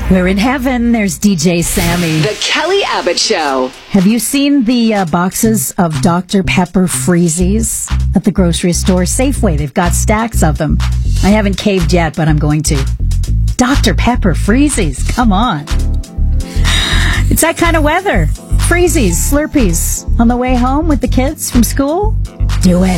We're in heaven. There's DJ Sammy. The Kelly Abbott Show. Have you seen the boxes of Dr. Pepper Freezies at the grocery store? Safeway, they've got stacks of them. I haven't caved yet, but I'm going to. Dr. Pepper Freezies, come on. It's that kind of weather. Freezies, Slurpees on the way home with the kids from school? Do it.